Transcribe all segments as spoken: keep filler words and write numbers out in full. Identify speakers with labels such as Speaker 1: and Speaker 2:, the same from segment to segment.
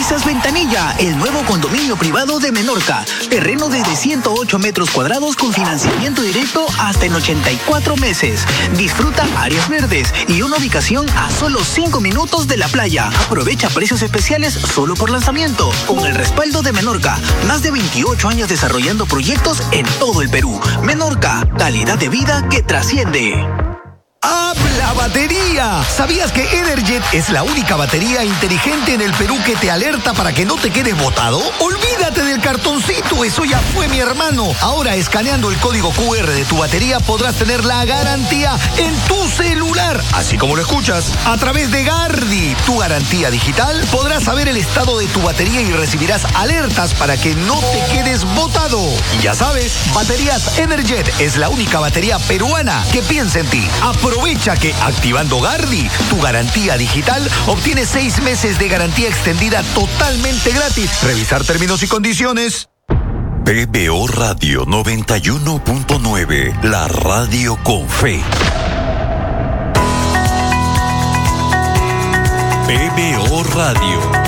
Speaker 1: Brisas Ventanilla, el nuevo condominio privado de Menorca. Terreno desde ciento ocho metros cuadrados con financiamiento directo hasta en ochenta y cuatro meses. Disfruta áreas verdes y una ubicación a solo cinco minutos de la playa. Aprovecha precios especiales solo por lanzamiento. Con el respaldo de Menorca, más de veintiocho años desarrollando proyectos en todo el Perú. Menorca, calidad de vida que trasciende.
Speaker 2: ¡Habla batería! ¿Sabías que Energet es la única batería inteligente en el Perú que te alerta para que no te quedes botado? ¡Olvídate del cartoncito! ¡Eso ya fue, mi hermano! Ahora, escaneando el código cu erre de tu batería, podrás tener la garantía en tu celular. Así como lo escuchas, a través de Gardi, tu garantía digital, podrás saber el estado de tu batería y recibirás alertas para que no te quedes botado. Y ya sabes, Baterías Energet es la única batería peruana que piensa en ti. Aprovecha que activando Gardi, tu garantía digital, obtienes seis meses de garantía extendida totalmente gratis. Revisar términos y condiciones.
Speaker 3: P B O Radio noventa y uno punto nueve, la radio con fe. P B O Radio.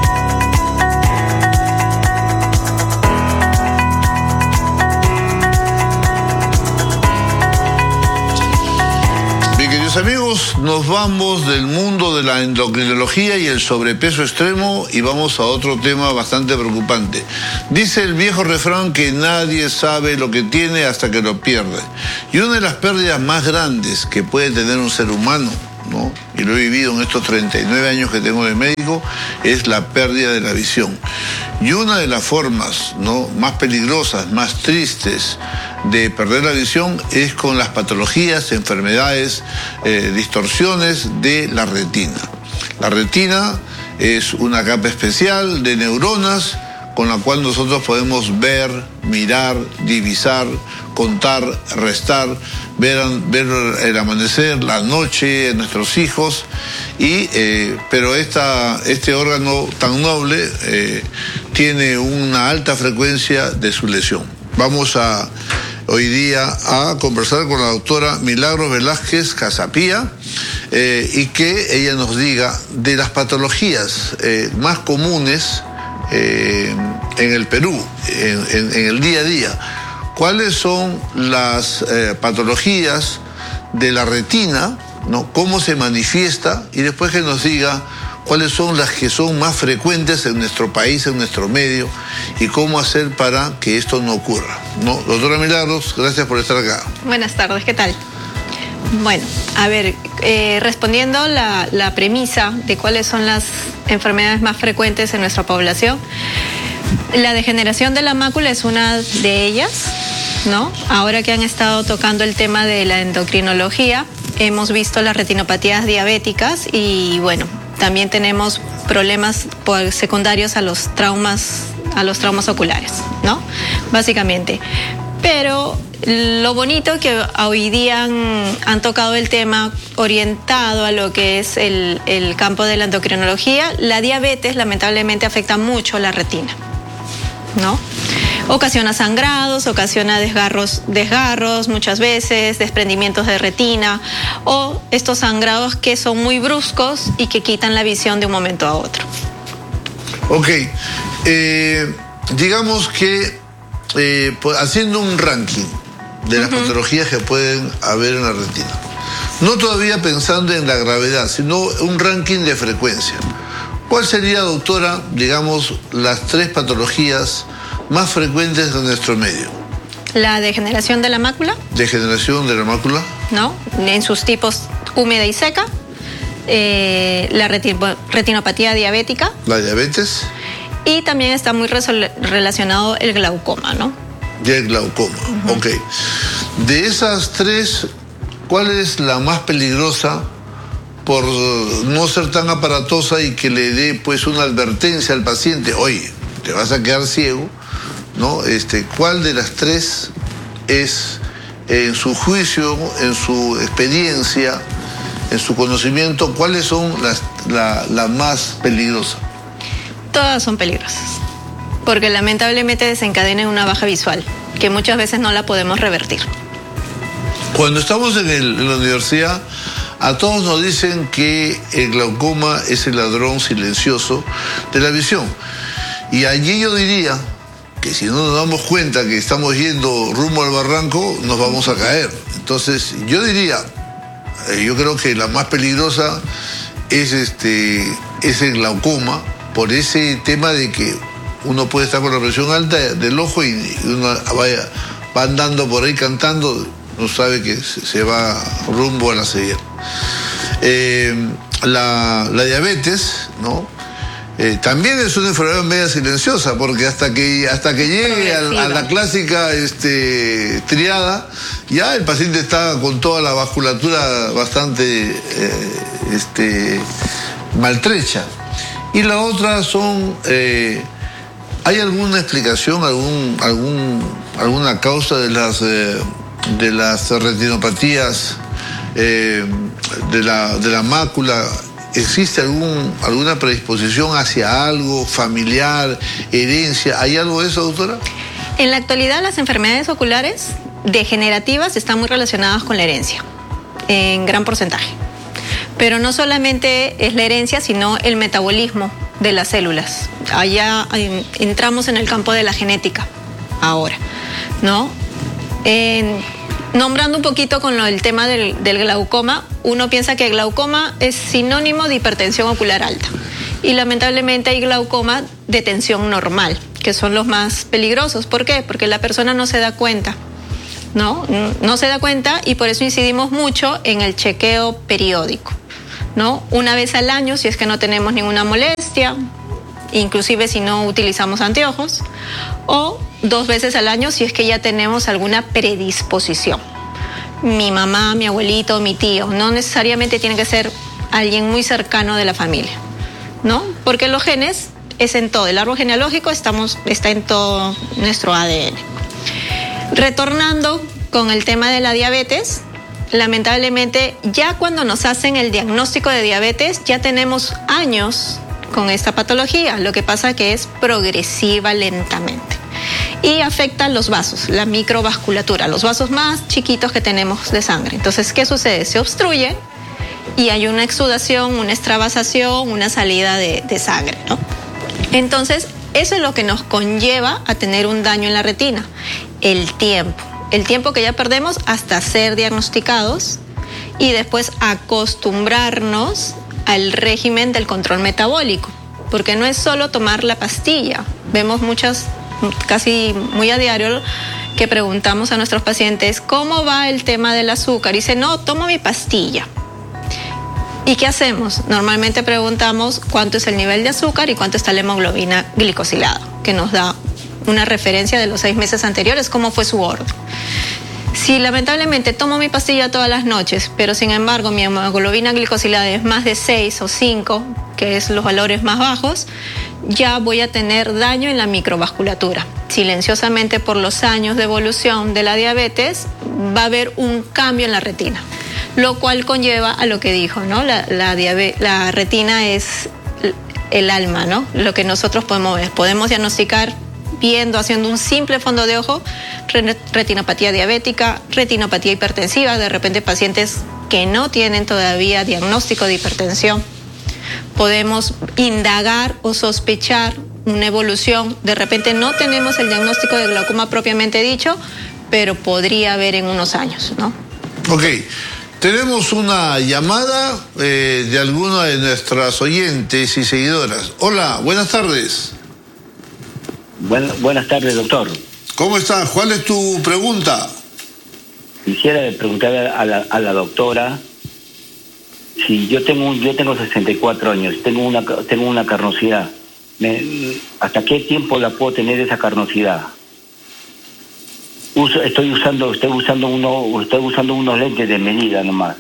Speaker 4: Amigos, nos vamos del mundo de la endocrinología y el sobrepeso extremo y vamos a otro tema bastante preocupante. Dice el viejo refrán que nadie sabe lo que tiene hasta que lo pierde. Y una de las pérdidas más grandes que puede tener un ser humano, ¿no?, y lo he vivido en estos treinta y nueve años que tengo de médico, es la pérdida de la visión. Y una de las formas, ¿no?, más peligrosas, más tristes de perder la visión es con las patologías, enfermedades, eh, distorsiones de la retina. La retina es una capa especial de neuronas con la cual nosotros podemos ver, mirar, divisar, contar, restar, ver, ver el amanecer, la noche, nuestros hijos, y, eh, pero esta, este órgano tan noble eh, tiene una alta frecuencia de su lesión. Vamos a hoy día a conversar con la doctora Milagros Velázquez Casapía eh, y que ella nos diga de las patologías eh, más comunes eh, en el Perú, en, en, en el día a día. ¿Cuáles son las eh, patologías de la retina, ¿no?, cómo se manifiesta, y después que nos diga cuáles son las que son más frecuentes en nuestro país, en nuestro medio, y cómo hacer para que esto no ocurra, ¿no? Doctora Milagros, gracias por estar acá.
Speaker 5: Buenas tardes, ¿qué tal? Bueno, a ver, eh, respondiendo la, la premisa de cuáles son las enfermedades más frecuentes en nuestra población, la degeneración de la mácula es una de ellas, ¿no? Ahora que han estado tocando el tema de la endocrinología, hemos visto las retinopatías diabéticas y, bueno, también tenemos problemas secundarios a los traumas, a los traumas oculares, ¿no? Básicamente. Pero lo bonito que hoy día han, han tocado el tema orientado a lo que es el, el campo de la endocrinología. La diabetes lamentablemente afecta mucho la retina, ¿no? Ocasiona sangrados, ocasiona desgarros, desgarros muchas veces, desprendimientos de retina o estos sangrados que son muy bruscos y que quitan la visión de un momento a otro.
Speaker 4: Ok, eh, digamos que eh, haciendo un ranking de las uh-huh. patologías que pueden haber en la retina, no todavía pensando en la gravedad, sino un ranking de frecuencia. ¿Cuál sería, doctora, digamos, las tres patologías más frecuentes de nuestro medio?
Speaker 5: La degeneración de la mácula.
Speaker 4: Degeneración de la mácula.
Speaker 5: No, en sus tipos húmeda y seca. Eh, la retin- retinopatía diabética.
Speaker 4: La diabetes.
Speaker 5: Y también está muy resol- relacionado el glaucoma, ¿no?
Speaker 4: Y el glaucoma, uh-huh. Ok. De esas tres, ¿cuál es la más peligrosa por no ser tan aparatosa y que le dé pues una advertencia al paciente? Oye, te vas a quedar ciego, ¿no? Este, ¿cuál de las tres es, en su juicio, en su experiencia, en su conocimiento, cuáles son las la, la más peligrosas?
Speaker 5: Todas son peligrosas, porque lamentablemente desencadenan una baja visual, que muchas veces no la podemos revertir.
Speaker 4: Cuando estamos en, el, en la universidad, A todos nos dicen que el glaucoma es el ladrón silencioso de la visión. Y allí yo diría que si no nos damos cuenta que estamos yendo rumbo al barranco, nos vamos a caer. Entonces, yo diría, eh, yo creo que la más peligrosa es, este, es el glaucoma, por ese tema de que uno puede estar con la presión alta del ojo y uno vaya, va andando por ahí cantando, no sabe que se va rumbo a la ceguera. Eh, la, la diabetes, ¿no? Eh, también es una enfermedad media silenciosa, porque hasta que, hasta que llegue a, a la clásica este, triada, ya el paciente está con toda la vasculatura bastante eh, este, maltrecha. Y la otra son, eh, ¿hay alguna explicación, algún, algún, alguna causa de las, eh, de las retinopatías eh, de, la, de la mácula? ¿Existe algún, alguna predisposición hacia algo familiar, herencia? ¿Hay algo de eso, doctora?
Speaker 5: En la actualidad, las enfermedades oculares degenerativas están muy relacionadas con la herencia, en gran porcentaje. Pero no solamente es la herencia, sino el metabolismo de las células. Allá entramos en el campo de la genética ahora, ¿no? En, nombrando un poquito con lo, el tema del, del glaucoma, uno piensa que glaucoma es sinónimo de hipertensión ocular alta. Y lamentablemente hay glaucoma de tensión normal, que son los más peligrosos. ¿Por qué? Porque la persona no se da cuenta, ¿no? No se da cuenta, y por eso incidimos mucho en el chequeo periódico, ¿no? Una vez al año, si es que no tenemos ninguna molestia, inclusive si no utilizamos anteojos, o dos veces al año si es que ya tenemos alguna predisposición. Mi mamá, mi abuelito, mi tío, no necesariamente tiene que ser alguien muy cercano de la familia, ¿no? Porque los genes es en todo, el árbol genealógico estamos, está en todo nuestro A D N. Retornando con el tema de la diabetes, lamentablemente ya cuando nos hacen el diagnóstico de diabetes ya tenemos años con esta patología, lo que pasa que es progresiva lentamente y afecta los vasos, la microvasculatura, los vasos más chiquitos que tenemos de sangre. Entonces, ¿qué sucede? Se obstruye y hay una exudación, una extravasación, una salida de, de sangre, ¿no? Entonces, eso es lo que nos conlleva a tener un daño en la retina, el tiempo. El tiempo que ya perdemos hasta ser diagnosticados y después acostumbrarnos al régimen del control metabólico, porque no es solo tomar la pastilla. Vemos muchas, casi muy a diario, que preguntamos a nuestros pacientes, ¿cómo va el tema del azúcar? Y dicen, no, tomo mi pastilla. ¿Y qué hacemos? Normalmente preguntamos cuánto es el nivel de azúcar y cuánto está la hemoglobina glicosilada, que nos da una referencia de los seis meses anteriores, cómo fue su orden. Si lamentablemente tomo mi pastilla todas las noches, pero sin embargo mi hemoglobina glicosilada es más de seis o cinco, que es los valores más bajos, ya voy a tener daño en la microvasculatura. Silenciosamente, por los años de evolución de la diabetes, va a haber un cambio en la retina, lo cual conlleva a lo que dijo, ¿no? La, la, la retina es el alma, ¿no? Lo que nosotros podemos ver. Podemos diagnosticar viendo, haciendo un simple fondo de ojo, retinopatía diabética, retinopatía hipertensiva, de repente pacientes que no tienen todavía diagnóstico de hipertensión. Podemos indagar o sospechar una evolución, de repente no tenemos el diagnóstico de glaucoma propiamente dicho, pero podría haber en unos años, ¿no?
Speaker 4: Ok, tenemos una llamada eh, de alguna de nuestras oyentes y seguidoras. Hola, buenas tardes.
Speaker 6: Buen, buenas tardes, doctor.
Speaker 4: ¿Cómo estás? ¿Cuál es tu pregunta?
Speaker 6: Quisiera preguntar a la, a la doctora si yo tengo yo tengo sesenta y cuatro años, tengo una tengo una carnosidad. Me, ¿Hasta qué tiempo la puedo tener esa carnosidad? Uso, estoy usando estoy usando uno estoy usando unos lentes de medida nomás.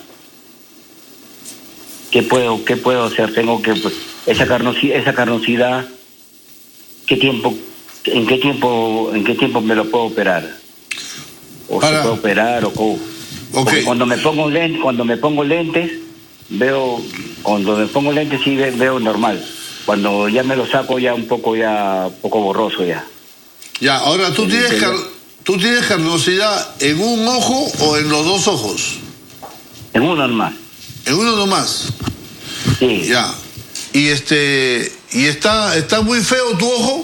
Speaker 6: ¿Qué puedo qué puedo hacer? Tengo que pues, esa carnosidad esa carnosidad ¿qué tiempo ¿En qué tiempo en qué tiempo me lo puedo operar? ¿O Para. se puede operar o cómo? Okay. Cuando me pongo lentes, cuando me pongo lentes, veo cuando me pongo lentes sí veo normal. Cuando ya me lo saco ya un poco ya un poco borroso ya.
Speaker 4: Ya, ahora tú tienes car tú tienes carnosidad en un ojo o en los dos ojos?
Speaker 6: En uno nomás.
Speaker 4: En uno nomás.
Speaker 6: Sí.
Speaker 4: Ya. Y este, y está, está muy feo tu ojo.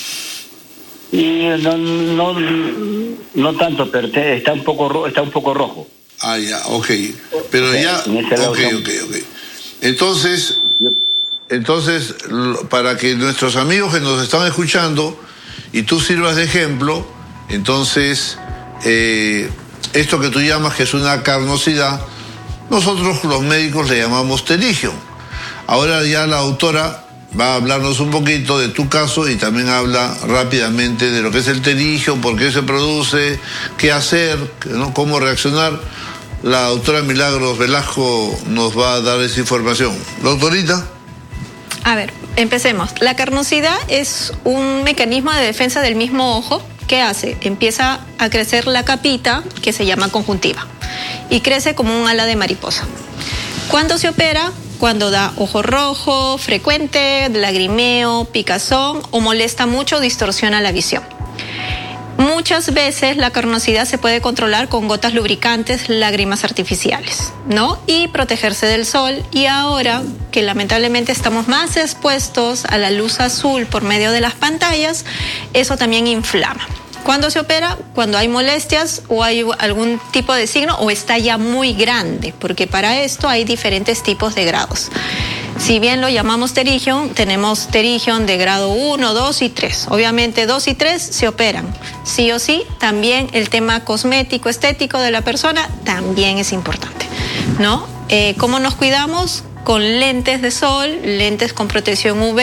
Speaker 6: Y no, no, no tanto, pero te- está un poco ro- está un poco rojo.
Speaker 4: Ah, ya, ok. Pero
Speaker 6: Sí,
Speaker 4: ya,
Speaker 6: en ese lado
Speaker 4: ok,
Speaker 6: son-
Speaker 4: ok, ok. Entonces,
Speaker 6: Yo-
Speaker 4: entonces, lo- para que nuestros amigos que nos están escuchando y tú sirvas de ejemplo, entonces, eh, esto que tú llamas que es una carnosidad, nosotros los médicos le llamamos pterigio. Ahora ya la autora va a hablarnos un poquito de tu caso y también habla rápidamente de lo que es el pterigio, por qué se produce, qué hacer, ¿no? Cómo reaccionar. La doctora Milagros Velasco nos va a dar esa información. Doctorita.
Speaker 5: A ver, empecemos. La carnosidad es un mecanismo de defensa del mismo ojo. ¿Qué hace? Empieza a crecer la capita que se llama conjuntiva y crece como un ala de mariposa. ¿Cuándo se opera? Cuando da ojo rojo, frecuente, lagrimeo, picazón o molesta mucho o distorsiona la visión. Muchas veces la carnosidad se puede controlar con gotas lubricantes, lágrimas artificiales, ¿no? Y protegerse del sol. Y ahora que lamentablemente estamos más expuestos a la luz azul por medio de las pantallas, eso también inflama. ¿Cuándo se opera? Cuando hay molestias o hay algún tipo de signo o está ya muy grande, porque para esto hay diferentes tipos de grados. Si bien lo llamamos pterigio, tenemos pterigio de grado uno, dos y tres. Obviamente dos y tres se operan. Sí o sí, también el tema cosmético, estético de la persona también es importante, ¿no? Eh, ¿Cómo nos cuidamos? Con lentes de sol, lentes con protección U V.